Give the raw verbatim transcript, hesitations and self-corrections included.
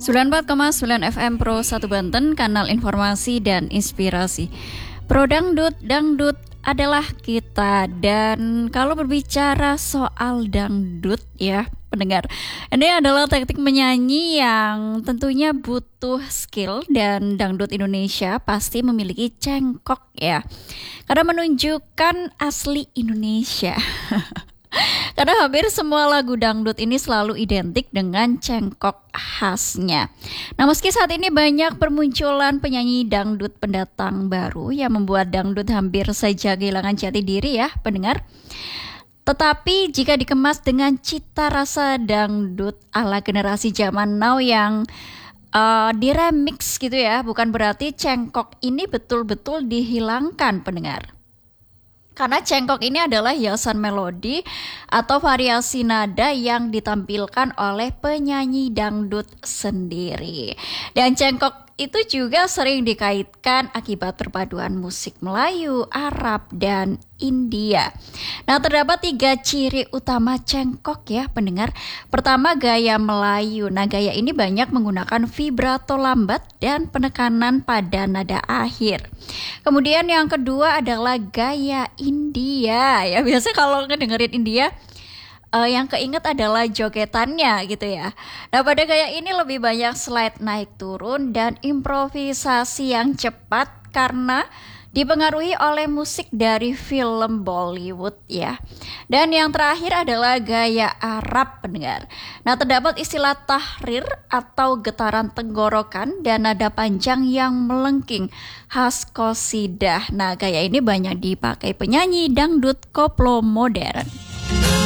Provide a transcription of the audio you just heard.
sembilan puluh empat koma sembilan F M Pro satu Banten, kanal informasi dan inspirasi. Pro Dangdut, Dangdut adalah kita. Dan kalau berbicara soal dangdut ya pendengar, ini adalah teknik menyanyi yang tentunya butuh skill, dan dangdut Indonesia pasti memiliki cengkok ya, karena menunjukkan asli Indonesia. Karena hampir semua lagu dangdut ini selalu identik dengan cengkok khasnya. Nah, meski saat ini banyak permunculan penyanyi dangdut pendatang baru yang membuat dangdut hampir saja kehilangan jati diri ya pendengar, tetapi jika dikemas dengan cita rasa dangdut ala generasi zaman now yang uh, diremix gitu ya, bukan berarti cengkok ini betul-betul dihilangkan pendengar. Karena cengkok ini adalah hiasan melodi atau variasi nada yang ditampilkan oleh penyanyi dangdut sendiri. Dan cengkok itu juga sering dikaitkan akibat perpaduan musik Melayu, Arab, dan India. Nah, terdapat tiga ciri utama cengkok ya pendengar. Pertama, gaya Melayu. Nah, gaya ini banyak menggunakan vibrato lambat dan penekanan pada nada akhir. Kemudian yang kedua adalah gaya India. Ya, biasanya kalau ngedengerin India, Uh, yang keinget adalah jogetannya gitu ya. Nah, pada gaya ini lebih banyak slide naik turun dan improvisasi yang cepat karena dipengaruhi oleh musik dari film Bollywood ya. Dan yang terakhir adalah gaya Arab pendengar. Nah, terdapat istilah tahrir atau getaran tenggorokan dan nada panjang yang melengking khas qasidah. Nah, gaya ini banyak dipakai penyanyi dangdut koplo modern.